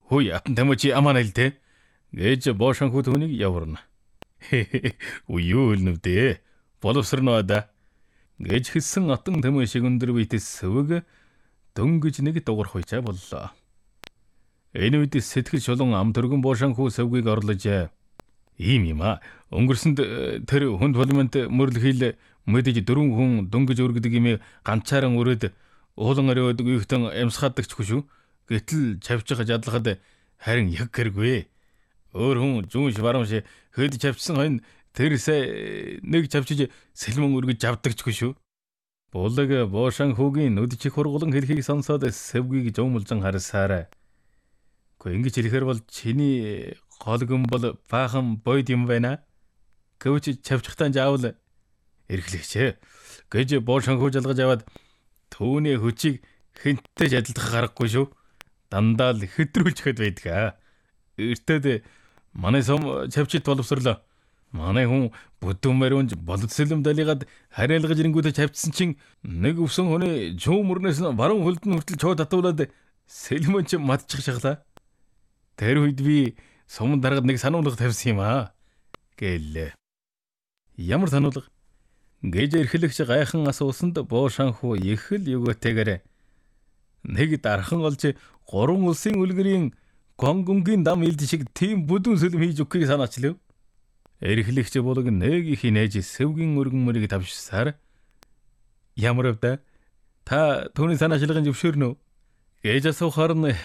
Хөөе атан тамичи амаа нэлдэ. Гэж боошанхүү түүнийг яварна. Уу юу нөвдөө. Боловсрноо да. Гэж хэлсэн атан тамичиг өндөр битэс сэвэг дөнгөж нэг дуурах хуйчаа боллоо. Энэ үед сэтгэл шулуун ам төргөн боошанхүү сэвгийг орлож ийм юм а. Өнгөрсөнд тэр хүнд парламент мөрлөхил мэдээж 4 хүн дөнгөж өргөдөг юм ганцаараа өрөөд уулан оройд үейтэн эмсгаадагч шүү. Гэтэл чавж байгаа жадлахад харин яг гэргүй. Өөр хүн зүүнш барамш хэд чавчсан хойно тэр сая нэг чавчиж сэлмэн өргөж авдагчгүй шүү. Булаг боошанхүүгийн нүд чих хургуулан хэлхийг сонсоод сэвгийг жуумлжан харсаарай. Гэхдээ ингэж хэлэхээр бол чиний голгон бол баахан бойд юм байна. Гэвч чавчхтан заавал эрхлэгчээ. Гэж боошанхүү жалгаж аваад түүний хүчийг хинтэж адилдах гарахгүй шүү. Дандаа л хэтрүүлчихэд байдаг. Эртээд манай сум чавчит боловсрлоо. Манай хүн бүдүүн мариунж боловсролом далигаад хариалгаж ирэнгүүтээ чавчсан чинь нэг өвсөн хүний жуу мөрнөөс нь баруун хөлд нь хүртэл чоо татуулаад сэлмэн ч мадчих шаглаа. Тэр үед би суман дараад нэг сануулга тавьсан юм аа. Гэлээ. Ямар сануулга? Гэж эрхлэгч гайхан асуусанд боошанхүү их л югөөтэйгээр нэг дархан олж 3 улсын үлгэрийн гонгонгийн дам илд шиг тийм бүдүүн сэлэм хийж өгөхийг санаачлав. Эрхлэгч булаг нэг их нээж сэвгийн өргөн мөрийг тавьшсаар ямар вэ? Та түүний санаачлагын зөвшөөрнө үү? Гэж асуухаар нь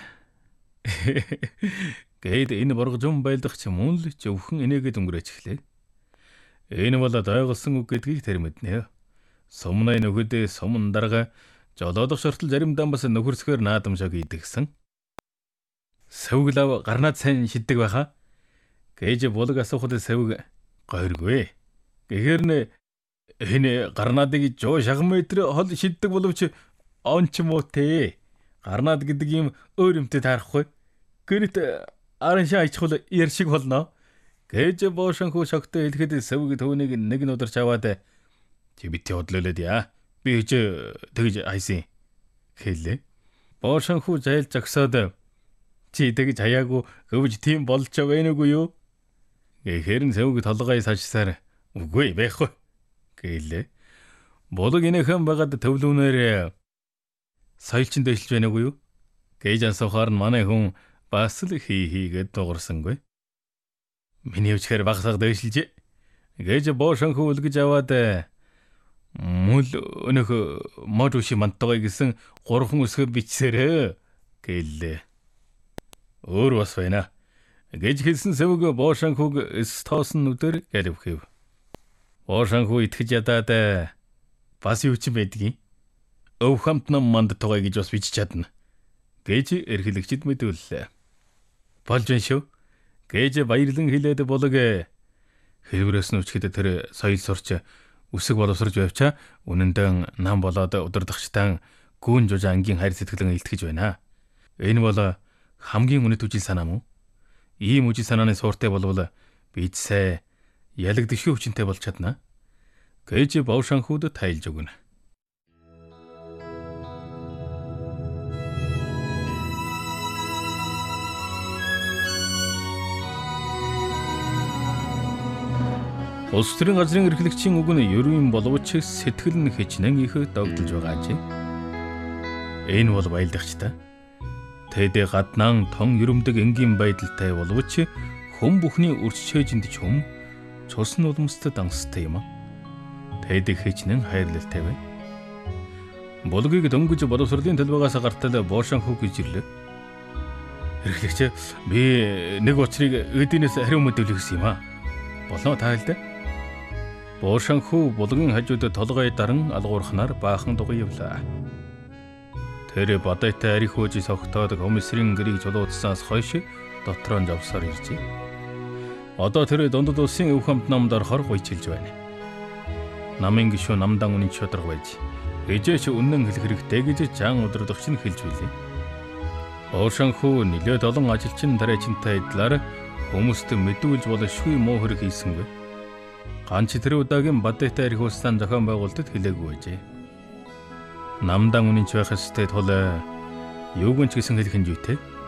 гээд энэ боргожон байлдах ч мөн л зөвхөн инээгээд өнгөрөөж эхлэв. Энэ бол дайгалсан үг гэдгийг тэр мэднэ. Сумнай нөхөдөө сумн дарга жолоодох шортол заримдаа бас нөхөрсгөр наадамшааг идэгсэн. Сэвглав гарнаад сайн шиддэг байхаа. Гэж булаг асуухад сэвг гойргүй. Гэхээр нэ энэ гарнаадыг жоо шаган метр хол шиддэг боловч онч муутэй. Гарнаад гэдэг юм өөр юмтэй таарахгүй. Гэрт араншаа ичхул яр шиг болно. Гэж боошанхүү шогтой хэлэхэд сэвг түүнийг нэг нь ударч аваад чи бити бодлоолээд яа. Би ч тэгж хайсан. Хэлээ. Боошанхүү зайл зогсоод чи тэгж хаяагүй өвж тийм болж байнаагүй юу? Гэхээр сэвг толгой сажсаар үгүй байхгүй. Гэлээ. Булаг инехэн байгаад төвлүүнээр соёлчин дэвшилж байнаагүй юу? Гэж асуухаар нь манай хүн бас л хийгээд дуурсангүй. Миний өвчхөр багсаг дэвшилж. Гэж боошанхүү үлгэж аваад мөл өнөх модуши мантгой гэсэн 3 өсгөө бичсээрээ гэлээ. Өөр бас байна. Гэж хэлсэн сэвг боошанхүүг стоосон нүдээр галвхив. Боошанхүү итгэж ядаад бас юу ч байдгийг өв хамт нам манд тогой гэж бас бичиж чадна. Гэж эрхлэгчд мэдүүллээ. Болж байна шүү. Гэж баярлан хэлээд булаг хэлбэрээс нь өчгөд тэр соёл сурч үсэг боловсрож байвчаа үнэндээ нам болоод удирдахчтай гүүн жуж ангийн хайр сэтгэлэн илтгэж байна. Энэ бол хамгийн үнэт үжил санаа мөн. Ийм үжил санааны сууртай болвол бид сая ялагдшгүй хүчинтэй болж чадна. Гэж боошанхүүд тайлж өгнө. Улс төрийн газрын эрхлэгчийн үг нь ерөн боловч сэтгэл нь хичнээн их догдолж байгаа ч. Энэ бол баялдагчтай. Тэд гаднаан тон ерөмдөг энгийн байдалтай боловч хүн бүхний өрчшөөжинд ч хүм цусны уламжтай данстай юм. Тэд хичнээн хайрлалтай бай. Булгийг дөнгөж боловсролын талбайгаас гартал боошанхүү гэж ирлээ. Эрхлэгч би нэг учрыг эдинээс хариу мэдүүлэх гэсэн юм а. Болно таалда. Боошанхүү булгийн хажууд толгой даран алгуурхнаар баахан дугуй явлаа. Тэр бадайтай арих хөөж согтоод комиссарын гэрийг жолоодсанаас хойш дотроо завсаар иржээ. Одоо тэр дундад улсын өв хамт намд орохоор гуйчилж байна. Намын гишүү намдан үнэн чөдрөг байж ээжээч үнэн хэлэх хэрэгтэй гэж жаан удирдагч нь хэлж билээ. Боошанхүү нэлээд олон ажилчин тариачинтай идлаар хүмүүст мэдүүлж болшгүй муу хэрэг хийсэнгүй. Ганц тэр удаагийн бадайтай арих улстай зохион байгуулалтад хэлээгүй байжээ. Намдан үнэнч байх ёстой тул юуг ч гэсэн хэлэх хэмжээтэй